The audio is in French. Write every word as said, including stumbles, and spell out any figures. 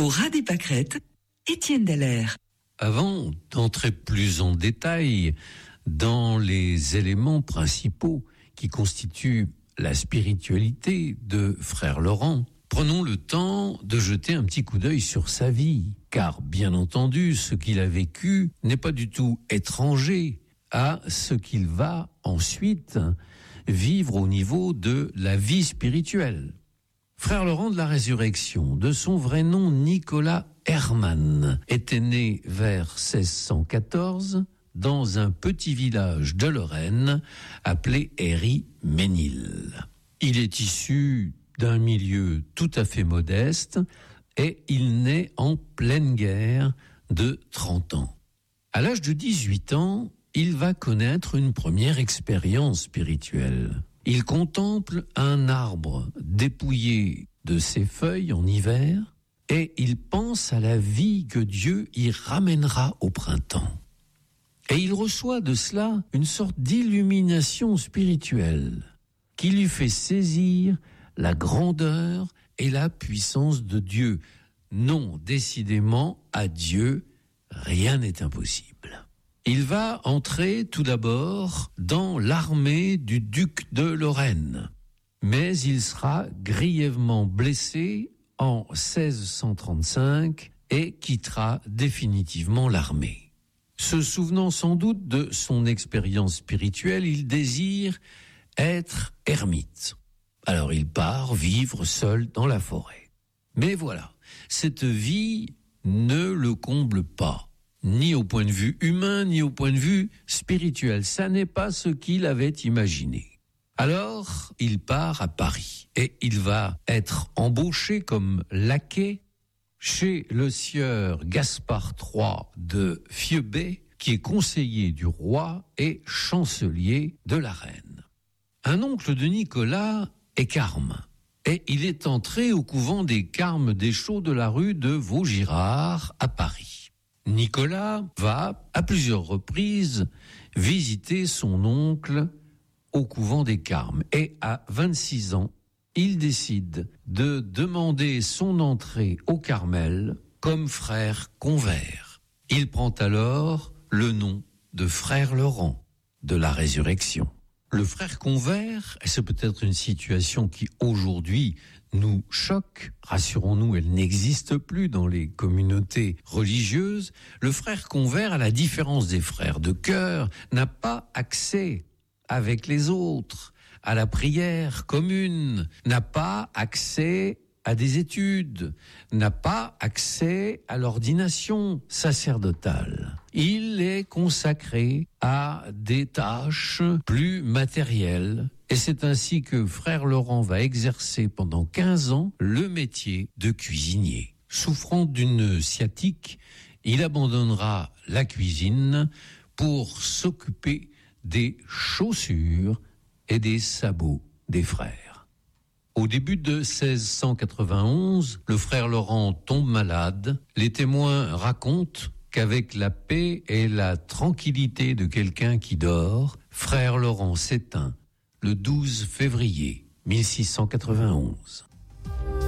Pour Ras des Pâquerettes, Étienne Dallaire. Avant d'entrer plus en détail dans les éléments principaux qui constituent la spiritualité de Frère Laurent, prenons le temps de jeter un petit coup d'œil sur sa vie, car bien entendu, ce qu'il a vécu n'est pas du tout étranger à ce qu'il va ensuite vivre au niveau de la vie spirituelle. Frère Laurent de la Résurrection, de son vrai nom Nicolas Hermann, était né vers seize cent quatorze dans un petit village de Lorraine appelé Héry-Ménil. Il est issu d'un milieu tout à fait modeste et il naît en pleine guerre de trente ans. À l'âge de dix-huit ans, il va connaître une première expérience spirituelle. Il contemple un arbre dépouillé de ses feuilles en hiver et il pense à la vie que Dieu y ramènera au printemps. Et il reçoit de cela une sorte d'illumination spirituelle qui lui fait saisir la grandeur et la puissance de Dieu. Non, décidément, à Dieu, rien n'est impossible. Il va entrer tout d'abord dans l'armée du duc de Lorraine, mais il sera grièvement blessé en seize cent trente-cinq et quittera définitivement l'armée. Se souvenant sans doute de son expérience spirituelle, il désire être ermite. Alors il part vivre seul dans la forêt. Mais voilà, cette vie ne le comble pas. Ni au point de vue humain, ni au point de vue spirituel. Ça n'est pas ce qu'il avait imaginé. Alors, il part à Paris et il va être embauché comme laquais chez le sieur Gaspard trois de Fiebay, qui est conseiller du roi et chancelier de la reine. Un oncle de Nicolas est carme et il est entré au couvent des Carmes des Chaux de la rue de Vaugirard à Paris. Nicolas va, à plusieurs reprises, visiter son oncle au couvent des Carmes. Et à vingt-six ans, il décide de demander son entrée au Carmel comme frère convers. Il prend alors le nom de Frère Laurent de la Résurrection. Le frère convers, c'est peut-être une situation qui aujourd'hui nous choque. Rassurons-nous, elle n'existe plus dans les communautés religieuses. Le frère convers, à la différence des frères de cœur, n'a pas accès avec les autres à la prière commune, n'a pas accès à des études, n'a pas accès à l'ordination sacerdotale. Il est consacré à des tâches plus matérielles. Et c'est ainsi que Frère Laurent va exercer pendant quinze ans le métier de cuisinier. Souffrant d'une sciatique, il abandonnera la cuisine pour s'occuper des chaussures et des sabots des frères. Au début de seize cent quatre-vingt-onze, le frère Laurent tombe malade. Les témoins racontent qu'avec la paix et la tranquillité de quelqu'un qui dort, Frère Laurent s'éteint le douze février mille six cent quatre-vingt-onze.